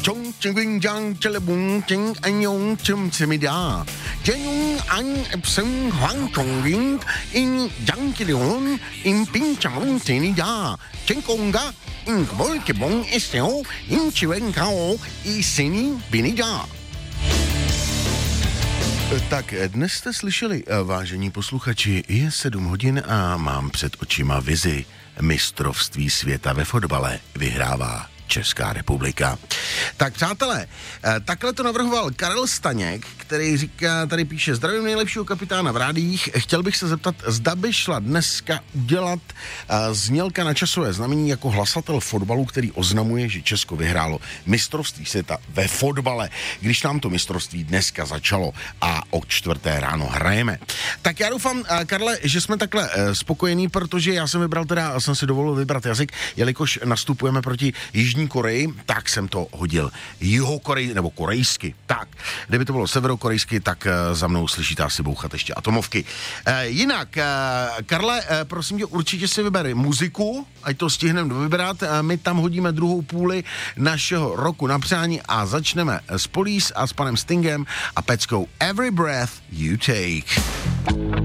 Chong ching jang chelebung ching anyong chum semida. Jenung an epsem huang chong ring in jang kileon in ping chang tenida. Chenkonga in volkebong esteo in chiwen kao i seni binida. Tak dnes jste slyšeli, vážení posluchači, je 7 hodin a mám před očima vizi. Mistrovství světa ve fotbale vyhrává Česká republika. Tak přátelé, takhle to navrhoval Karel Staněk, který říká, tady píše, zdravím nejlepšího kapitána v rádiích, chtěl bych se zeptat, zda by šla dneska udělat znělka na časové znamení jako hlasatel fotbalu, který oznamuje, že Česko vyhrálo mistrovství světa ve fotbale, když nám to mistrovství dneska začalo a o 4. ráno hrajeme. Tak já doufám, Karle, že jsme takhle spokojení, protože já jsem si dovolil vybrat jazyk, jelikož nastupujeme proti Jižní Koreji, tak jsem to hodil jihokorejsky, nebo korejsky. Tak, kdyby to bylo severokorejsky, tak za mnou slyšíte asi bouchat ještě atomovky. Jinak, Karle, prosím tě, určitě si vyber muziku, ať to stihneme vybrat. My tam hodíme druhou půli našeho roku na přání a začneme s Police a s panem Stingem a peckou Every Breath You Take.